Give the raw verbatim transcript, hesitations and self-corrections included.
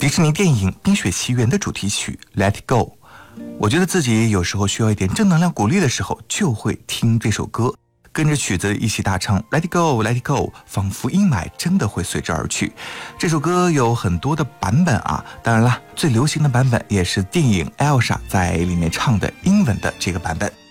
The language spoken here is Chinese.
迪士尼电影《冰雪奇缘》的主题曲《Let It Go》。我觉得自己有时候需要一点正能量鼓励的时候，就会听这首歌，跟着曲子一起大唱 Let It Go Let It Go， 仿佛阴霾真的会随之而去。这首歌有很多的版本啊，当然啦，最流行的版本也是电影 Elsa 在里面唱的英文的这个版本。